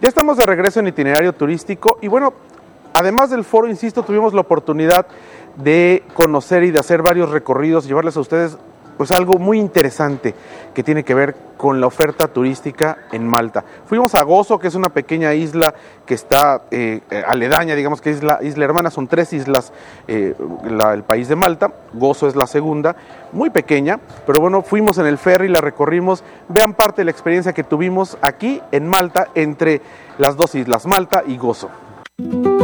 Ya estamos de regreso en Itinerario Turístico y bueno, además del foro, insisto, tuvimos la oportunidad de conocer y de hacer varios recorridos, llevarles a ustedes pues algo muy interesante que tiene que ver con la oferta turística en Malta. Fuimos a Gozo, que es una pequeña isla que está aledaña, digamos que es la isla hermana, son 3 islas el país de Malta, Gozo es la segunda, muy pequeña, pero bueno, fuimos en el ferry, la recorrimos, vean parte de la experiencia que tuvimos aquí en Malta entre las 2 islas, Malta y Gozo.